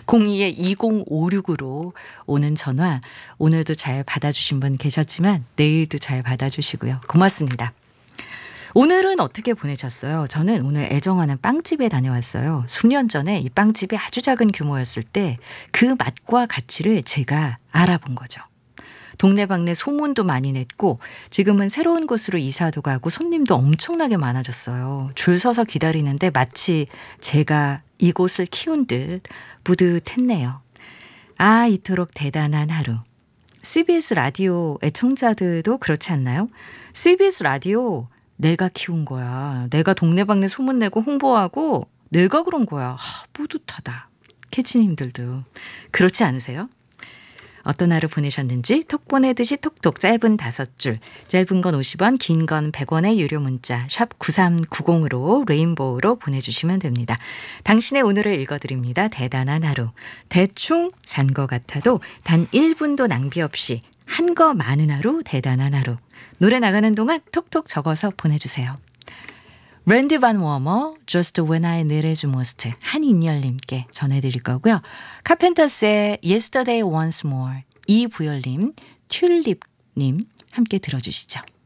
02-2056으로 오는 전화 오늘도 잘 받아주신 분 계셨지만 내일도 잘 받아주시고요. 고맙습니다. 오늘은 어떻게 보내셨어요? 저는 오늘 애정하는 빵집에 다녀왔어요. 수년 전에 이 빵집이 아주 작은 규모였을 때 그 맛과 가치를 제가 알아본 거죠. 동네방네 소문도 많이 냈고 지금은 새로운 곳으로 이사도 가고 손님도 엄청나게 많아졌어요. 줄 서서 기다리는데 마치 제가 이곳을 키운 듯 뿌듯했네요. 아, 이토록 대단한 하루. CBS 라디오 애청자들도 그렇지 않나요? CBS 라디오 내가 키운 거야. 내가 동네방네 소문내고 홍보하고 내가 그런 거야. 뿌듯하다. 캐치님들도 그렇지 않으세요? 어떤 하루 보내셨는지 톡 보내듯이 톡톡 짧은 5줄, 짧은 건 50원, 긴 건 100원의 유료 문자 샵 9390으로 레인보우로 보내주시면 됩니다. 당신의 오늘을 읽어드립니다. 대단한 하루. 대충 산 거 같아도 단 1분도 낭비 없이 한 거 많은 하루, 대단한 하루. 노래 나가는 동안 톡톡 적어서 보내주세요. 랜디 반 워머, Just When I Needed You Most 한인열님께 전해드릴 거고요. 카펜터스의 Yesterday Once More, 이부열님, 튤립님 함께 들어주시죠.